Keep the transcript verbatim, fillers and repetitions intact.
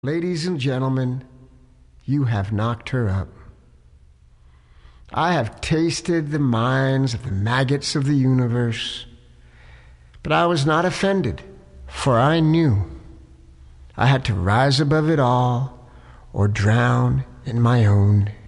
Ladies and gentlemen, you have knocked her up. I have tasted the minds of the maggots of the universe, but I was not offended, for I knew I had to rise above it all or drown in my own